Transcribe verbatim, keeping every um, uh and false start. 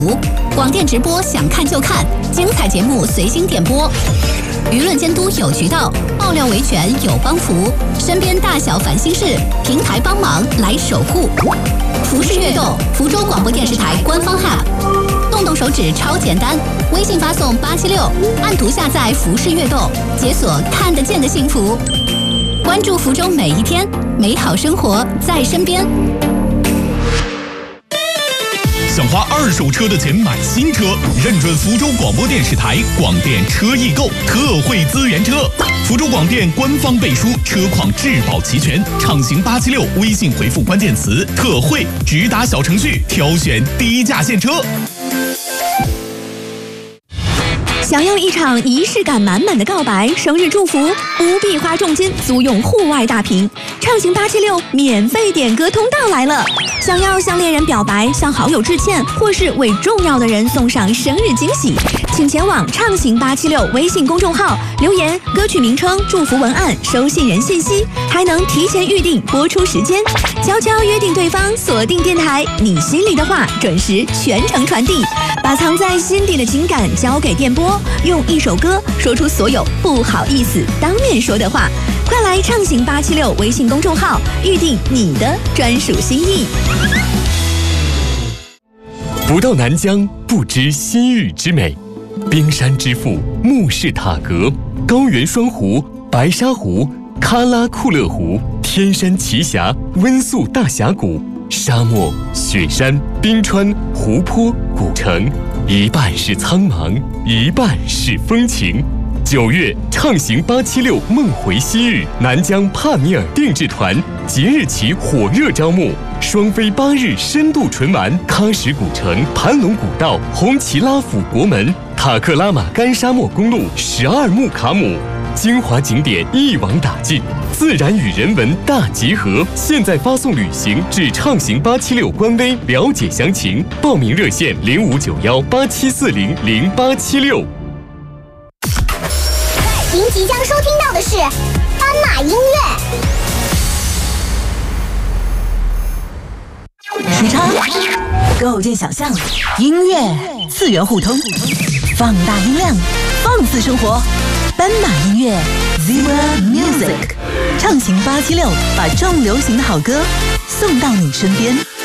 广电直播想看就看，精彩节目随心点播。舆论监督有渠道，爆料维权有帮扶，身边大小烦心事，平台帮忙来守护。服饰悦动，福州广播电视台官方 App， 动动手指超简单，微信发送八七六，按图下载服饰悦动，解锁看得见的幸福。关注福州每一天，美好生活在身边。 想花二手车的钱买新车，认准福州广播电视台广电车易购特惠资源车。福州广电官方背书，车况质保齐全，畅行八七六，微信回复关键词特惠，直达小程序挑选低价现车。 想要一场仪式感满满的告白、生日祝福，不必花重金租用户外大屏，畅行八七六免费点歌通道来了。想要向恋人表白、向好友致歉，或是为重要的人送上生日惊喜，请前往畅行八七六微信公众号留言歌曲名称、祝福文案、收信人信息，还能提前预定播出时间。悄悄约定对方，锁定电台，你心里的话准时全程传递，把藏在心底的情感交给电波，用一首歌说出所有不好意思当面说的话。快来畅行八七六微信公众号预定你的专属心意。 不到南疆不知西域之美，冰山之父木氏塔格，高原双湖、白沙湖、喀拉库勒湖，天山奇峡、温宿大峡谷，沙漠、雪山、冰川、湖泊、古城，一半是苍茫，一半是风情。九月畅行八七六梦回西域，南疆帕米尔定制团即日起火热招募，双飞八日深度纯玩喀什古城、盘龙古道、红旗拉府国门、塔克拉玛干沙漠公路十二木卡姆，精华景点一网打尽，自然与人文大集合。现在发送旅行至畅行八七六官微了解详情，报名热线零五九幺八七四零零八七六。 您即将收听到的是斑马音乐。 时差构建想象，音乐次元互通，放大音量，放肆生活。斑马音乐 Zebra Music， 畅行八七六，把重流行的好歌送到你身边。